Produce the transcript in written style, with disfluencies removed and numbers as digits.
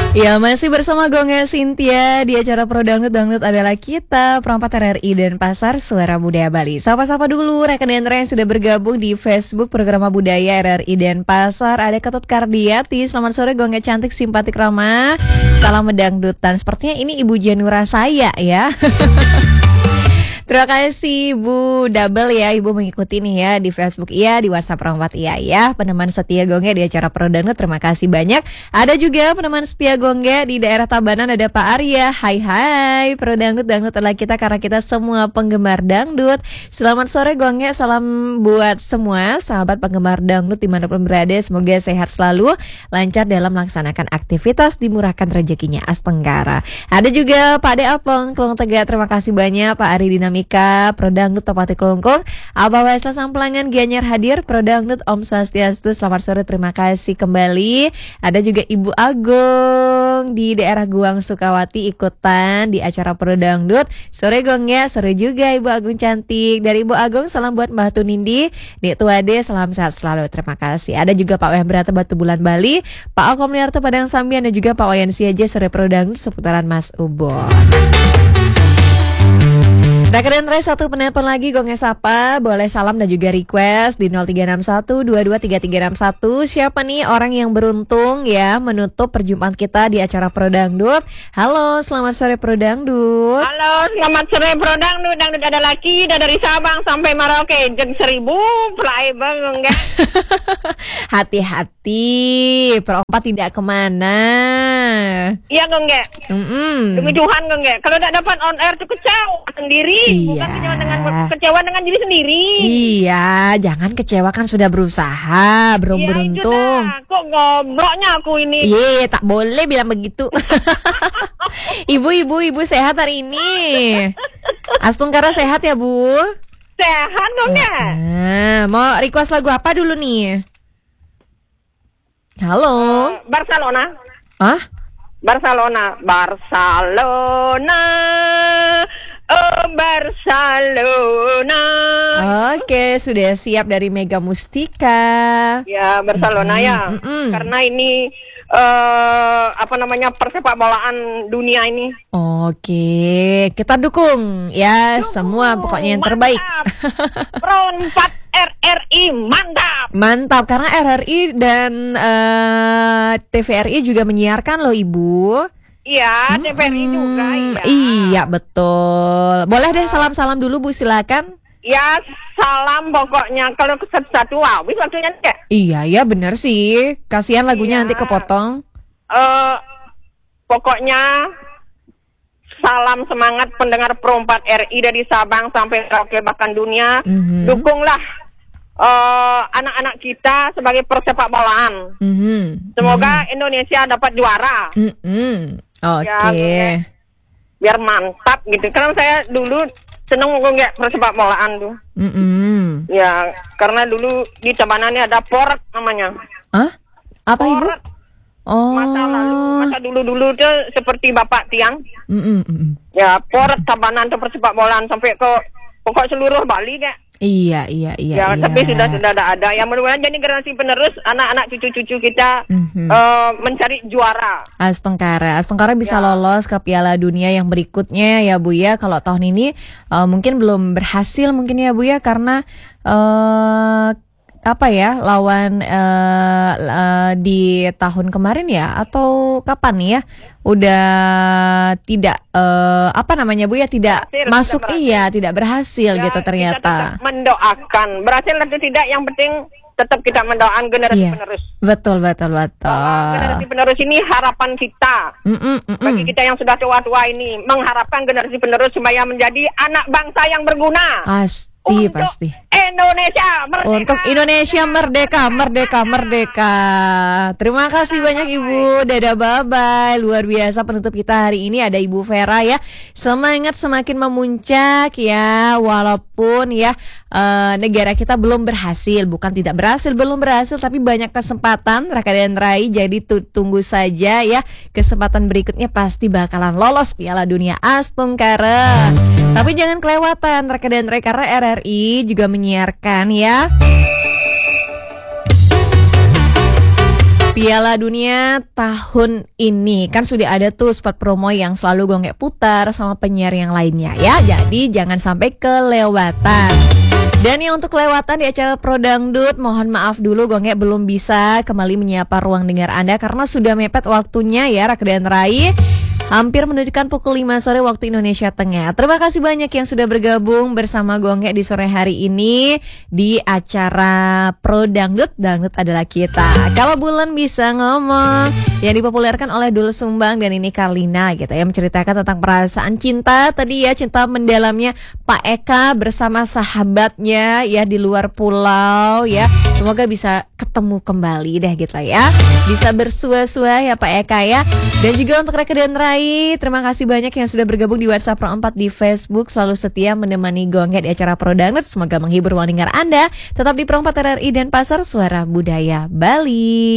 Ya, masih bersama Gonga Cynthia di acara Pro Dangdut adalah kita, Perempat RRI dan Pasar Suara Budaya Bali. Sapa-sapa dulu rekan dan yang sudah bergabung di Facebook Program Budaya RRI dan Pasar. Ada Ketut Kardiati, selamat sore Gonga cantik, simpatik, ramah. Salam mendangdutan. Sepertinya ini Ibu Janura saya ya. Terima kasih Ibu Double ya, Ibu mengikuti nih ya di Facebook iya, di WhatsApp Perempat iya ya. Peneman setia Gonga di acara Pro Dangdut, terima kasih banyak. Ada juga peneman setia Gonga di daerah Tabanan, ada Pak Arya. Hai Pro Dangdut adalah kita karena kita semua penggemar dangdut. Selamat sore Gonga, salam buat semua sahabat penggemar dangdut dimanapun berada. Semoga sehat selalu, lancar dalam melaksanakan aktivitas, dimurahkan rezekinya Astenggara. Ada juga Pak De Apeng, Kelong Tegak, terima kasih banyak Pak Ari Dinamika, Pro Dangdut Topati Kelungkung, Abah Wesla Samplangan Gianyar hadir, Pro Dangdut Om Swastiastu, selamat sore, terima kasih kembali. Ada juga Ibu Agung di daerah Guang Sukawati ikutan di acara Pro Dangdut. Sore Gong ya, sore juga Ibu Agung cantik. Dari Ibu Agung salam buat Mbah Tunindi, Dik Tuade, salam sehat selalu, terima kasih. Ada juga Pak Wembrata Batu Bulan Bali, Pak Alkomniarto Padang Sambian, dan juga Pak Wayan Siaja sore Pro Dangdut seputaran Mas Ubon. Rekan Res, satu penelpon lagi Gonga Sapa, boleh salam dan juga request di 0361223361. Siapa nih orang yang beruntung ya menutup perjumpaan kita di acara Pro Dangdut? Halo, selamat sore Pro Dangdut. Halo, selamat sore Pro Dangdut. Dangdut ada lagi dari Sabang sampai Merauke, jeng 1000 pelai bang enggak. Hati-hati, Perempat tidak kemana. Iya enggak. Demi Tuhan enggak. Kalau tidak dapat on air tuh kecewa sendiri. Iya. Bukan kecewa dengan diri sendiri. Iya, jangan kecewa, kan sudah berusaha, belum beruntung. Iya, kok ngobrolnya aku ini. Iya, tak boleh bilang begitu. Ibu sehat hari ini. Astungkara sehat ya Bu? Sehat dong ya. Mau request lagu apa dulu nih? Halo. Barcelona. Hah? Barcelona. Oh Barcelona. Oke, sudah siap dari Mega Mustika. Ya, Barcelona ya. Karena ini persepak bolaan dunia ini. Oke, kita dukung ya semua, pokoknya yang terbaik. Perempat RRI mantap. Mantap, karena RRI dan TVRI juga menyiarkan loh Ibu. Iya, TVRI juga ya. Iya, betul. Boleh deh salam-salam dulu Bu, silakan. Ya, salam pokoknya. Kalau satu habis waktunya enggak? Iya, benar sih. Kasihan lagunya nanti kepotong. Pokoknya salam semangat pendengar Perempat RI dari Sabang sampai Merauke bahkan dunia. Dukunglah anak-anak kita sebagai persepak bolaan. Semoga Indonesia dapat juara. Oke. Ya, biar mantap gitu. Karena saya dulu seneng nggak persepak bolaan tuh. Ya, karena dulu di Tabanan ada Poret namanya. Hah? Apa Ibu? Poret. Oh. Masa dulu tuh seperti Bapak Tiang. Ya, Poret Tabanan tuh persepak bolaan sampai ke pokok seluruh Bali kak. Iya. Ya, tapi sudah ada. Ya, mudah-mudahan jadi generasi penerus, anak-anak cucu-cucu kita mencari juara. Astungkara bisa lolos ke Piala Dunia yang berikutnya ya Bu ya. Kalau tahun ini mungkin belum berhasil mungkin ya Bu ya, karena lawan di tahun kemarin ya atau kapan nih ya udah tidak Bu ya, tidak masuk, tidak berhasil ya, gitu ternyata. Kita mendoakan berhasil atau tidak, yang penting tetap kita mendoakan generasi penerus. Betul. Generasi penerus ini harapan kita. Bagi kita yang sudah tua-tua ini, mengharapkan generasi penerus supaya menjadi anak bangsa yang berguna. Pasti. Indonesia merdeka. Untuk Indonesia merdeka. Terima kasih banyak Ibu. Dadah, bye-bye. Luar biasa penutup kita hari ini ada Ibu Vera ya. Semangat semakin memuncak ya, walaupun ya negara kita belum berhasil, bukan tidak berhasil, belum berhasil, tapi banyak kesempatan Raka dan Rai. Jadi tunggu saja ya, kesempatan berikutnya pasti bakalan lolos Piala Dunia Astungkara. Tapi jangan kelewatan Raka dan Rai, karena RRI juga menyiarkan ya Piala Dunia tahun ini kan sudah ada tuh spot promo yang selalu Gonge putar sama penyiar yang lainnya ya. Jadi jangan sampai kelewatan. Dan yang untuk kelewatan di acara Pro Dangdut, mohon maaf dulu Gonge belum bisa kembali menyapa ruang dengar Anda karena sudah mepet waktunya ya Raka dan Rai. Hampir menunjukkan pukul 5 sore waktu Indonesia Tengah. Terima kasih banyak yang sudah bergabung bersama Gonge di sore hari ini di acara Pro Dangdut, Dangdut adalah kita. Kalau bulan bisa ngomong, yang dipopulerkan oleh Doel Sumbang dan ini Karlina gitu ya, menceritakan tentang perasaan cinta tadi ya, cinta mendalamnya Pak Eka bersama sahabatnya ya di luar pulau ya. Semoga bisa ketemu kembali deh gitu ya. Bisa bersua-sua ya Pak Eka ya. Dan juga untuk Reka dan Rai, terima kasih banyak yang sudah bergabung di WhatsApp Pro 4 di Facebook. Selalu setia menemani Gonge di acara Pro Dangdut. Semoga menghibur ruang dengar Anda. Tetap di Pro 4 RRI dan Pasar Suara Budaya Bali.